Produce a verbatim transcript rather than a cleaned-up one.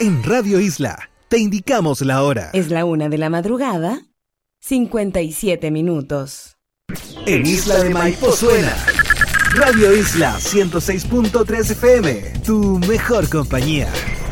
En Radio Isla te indicamos la hora. Es la una de la madrugada, cincuenta y siete minutos. En Isla de Maipo suena Radio Isla ciento seis punto tres F M, tu mejor compañía.